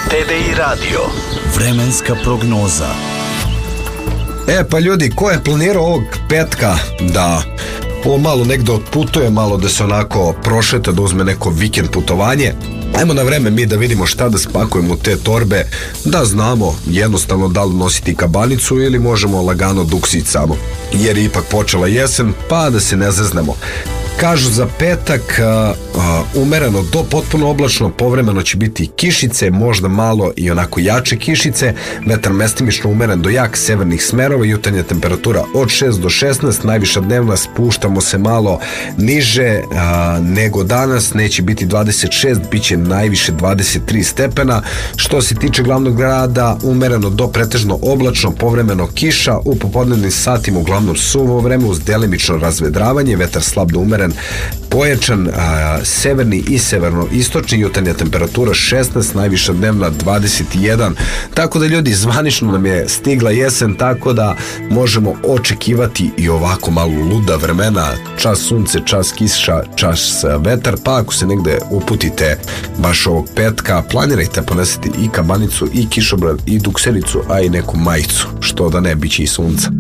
TDI Radio. Vremenska prognoza. Pa ljudi, ko je planirao ovog petka da ovo malo negde otputuje, malo da se onako prošeta, da uzme neko vikend putovanje, ajmo na vreme mi da vidimo šta da spakujemo u te torbe, da znamo jednostavno da li nositi kabanicu ili možemo lagano duksiti samo, jer je ipak počela jesen, pa da se ne zeznemo. Kažu za petak umereno do potpuno oblačno, povremeno će biti kišice, možda malo i onako jače kišice, vetar mestimično umeren do jak severnih smerova, jutarnja temperatura od 6 do 16, najviša dnevna, spuštamo se malo niže nego danas, neće biti 26, bit će najviše 23 stepena. Što se tiče glavnog grada, umereno do pretežno oblačno, povremeno kiša, u popodnevnim satima uglavnom suvo vreme uz delimično razvedravanje, vetar slab do umeren, pojačan severni i severno-istočni, jutarnja temperatura 16, najviša dnevna 21, tako da ljudi, zvanično nam je stigla jesen, tako da možemo očekivati i ovako malo luda vremena, čas sunce, čas kiša, čas vetar, pa ako se negde uputite baš ovog petka, planirajte ponesiti i kabanicu, i kišobran, i duksericu, a i neku majicu, što da ne, bit će i sunca.